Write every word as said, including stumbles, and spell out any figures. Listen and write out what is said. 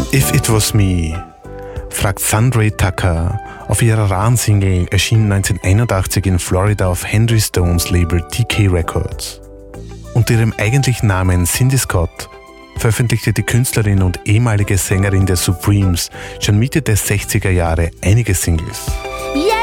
If It Was Me, fragt Sundray Tucker auf ihrer raren Single, erschien neunzehnhunderteinundachtzig in Florida auf Henry Stones Label T K Records. Unter ihrem eigentlichen Namen Cindy Scott veröffentlichte die Künstlerin und ehemalige Sängerin der Supremes schon Mitte der sechziger Jahre einige Singles.